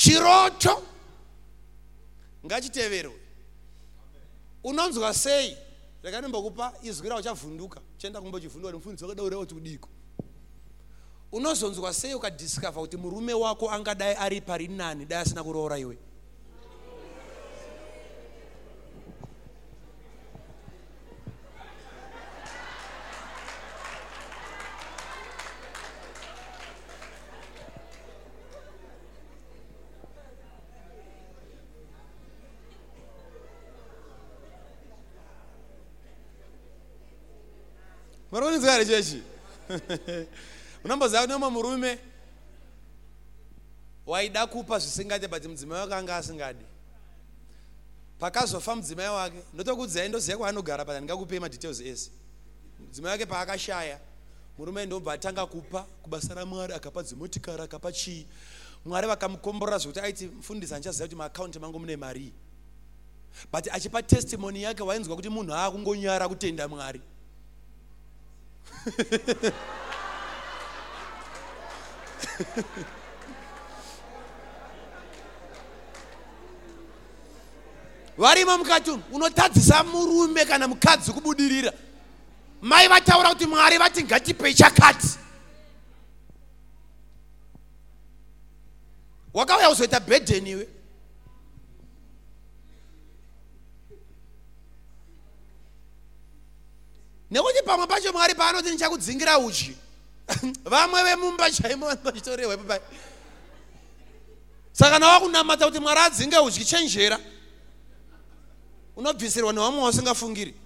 chiroto ngachiteverwe. Unonzwa sei? Reka ndimbokupa izwi rawo chavhunduka. Chenda kumbochivhundwa nemufundisi wakadaura kuti udiko. Unozonzwa sei ukadiscover kuti murume wako angadai ari pari nani dai asina kuroora iwe? Maroni zare jeshi. Unamboziva kuti murume waida kupa zvisingade but mudzimai wake anga asingadi. Pakazofa mudzimai wake, ndotokudzidzai ndoziva kwaanogara pano ndingakupe madetails ese. Mudzimai wake paakashaya, murume ndobva atanga kupa kubasa raMwari, akapa dzimotikari, akapa chii. Mwari vakamukomborera zvokuti aiti mufundisi andichaziva kuti maakaunti mangu mune mari. But achipa testimony yake wainzwa kuti munhu aakungonyara kutenda Mwari. Varima mukati unotadzisa murume kana mukadzi kubudirira. Mai vataura kuti Mwari vati ngatipe chakati. Wakauya kuzoita burden iwe. Nekuti pamwe pacho Mwari paanoti ndichakudzingira uchi. Vamwe vemumba chaimo vanochitorehwa papai. Saka nawa kunamata kuti Mwari adzinge uchi chenjera. Unobvisirwa nevamwe wasingafungiri.